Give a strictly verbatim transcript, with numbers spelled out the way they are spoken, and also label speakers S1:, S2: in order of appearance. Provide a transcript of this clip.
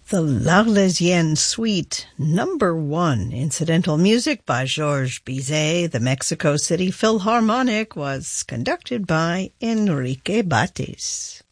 S1: The L'Arlésienne Suite, number one, incidental music by Georges Bizet. The Mexico City Philharmonic was conducted by Enrique Batis.